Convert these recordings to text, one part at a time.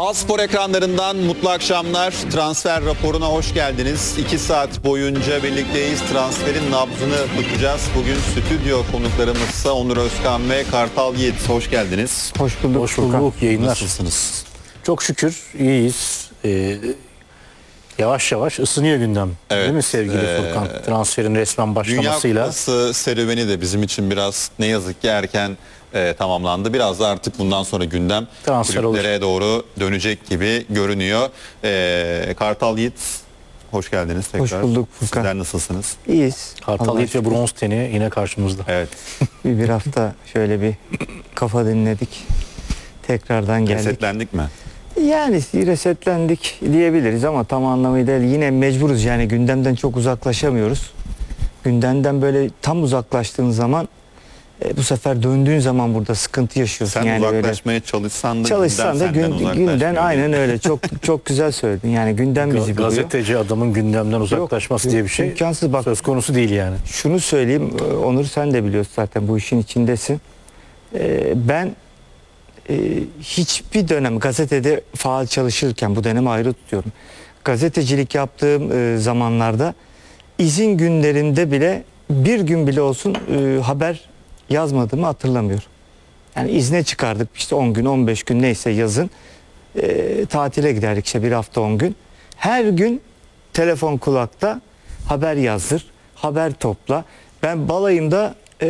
A-Spor ekranlarından mutlu akşamlar. Transfer raporuna hoş geldiniz. 2 saat boyunca birlikteyiz. Transferin nabzını tutacağız. Bugün stüdyo konuklarımızsa Onur Özkan ve Kartal Yiğit. Hoş geldiniz. Hoş bulduk. Hoş bulduk. Yayınlar. Nasılsınız? Çok şükür iyiyiz. Yavaş yavaş ısınıyor gündem. Evet, Değil mi sevgili Furkan? Transferin resmen Dünya başlamasıyla. Kupası serüveni de bizim için biraz ne yazık ki erken tamamlandı. Biraz da artık bundan sonra gündem Transfer kulüplere doğru dönecek gibi görünüyor. Kartal Yiğit, hoş geldiniz tekrar. Hoş bulduk Furkan. Sizler nasılsınız? İyiyiz. Kartal Allah'a Yiğit ve şükür. Bronz Teni yine karşımızda. Evet. Bir hafta şöyle bir kafa dinledik. Tekrardan geldik. Resetlendik mi? Yani resetlendik diyebiliriz ama tam anlamıyla yine mecburuz. Yani gündemden çok uzaklaşamıyoruz. Gündemden böyle tam uzaklaştığın zaman bu sefer döndüğün zaman burada sıkıntı yaşıyorsun. Sen yani uzaklaşmaya çalışsan da çalışsan da günden günden aynen öyle. Çok güzel söyledin. Yani gündem bizi buluyor. Gazeteci adamın gündemden uzaklaşması Yok, diye bir şey imkansız. Bak, söz konusu değil yani. şunu söyleyeyim, Onur sen de biliyorsun zaten bu işin içindesin. Ben hiçbir dönem gazetede faal çalışırken bu dönemi ayrı tutuyorum. Gazetecilik yaptığım zamanlarda izin günlerimde bile bir gün bile olsun haber yazmadığımı hatırlamıyorum. Yani izne çıkardık işte 10 gün 15 gün neyse yazın tatile giderdik işte bir hafta 10 gün. Her gün telefon kulakta haber yazdır, haber topla. Ben balayımda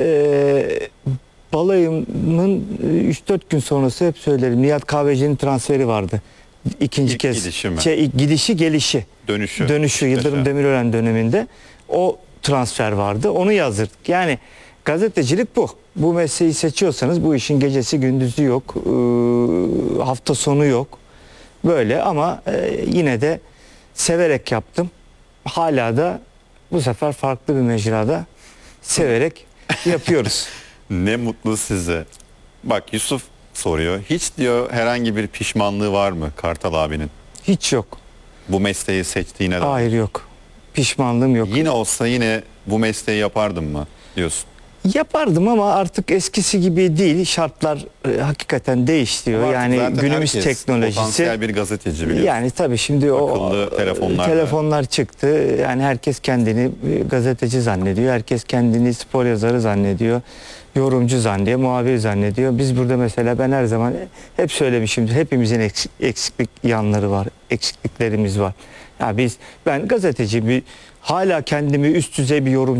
balayımın 3-4 gün sonrası hep söylerim. Nihat Kahveci'nin transferi vardı. İkinci İlk kez. gidişi mi? Gidişi gelişi. Dönüşü. Dönüşü Yıldırım Yaşa. Demirören döneminde o transfer vardı. Onu yazdırdık. Yani gazetecilik bu. Bu mesleği seçiyorsanız bu işin gecesi gündüzü yok. Hafta sonu yok. Böyle ama yine de severek yaptım. Hala da bu sefer farklı bir mecrada severek yapıyoruz. Ne mutlu size. Bak Yusuf soruyor. Hiç diyor herhangi bir pişmanlığı var mı Kartal abinin? Hiç yok. Bu mesleği seçtiğine dair. Hayır yok. Pişmanlığım yok. Yine olsa yine bu mesleği yapardım mı diyorsun. Yapardım ama artık eskisi gibi değil. Şartlar hakikaten değişiyor. Ama artık Yani zaten günümüz herkes teknolojisi. potansiyel bir gazeteci biliyorsun. Yani tabii şimdi Akıllı telefonlar da. çıktı. Yani herkes kendini gazeteci zannediyor. Herkes kendini spor yazarı zannediyor. Yorumcu zannediyor, muhabir zannediyor. Biz burada mesela ben her zaman hep söylemişimdir. Hepimizin eksiklik yanları var. Eksikliklerimiz var. Ya ben gazeteci hala kendimi üst düzey bir yorumcu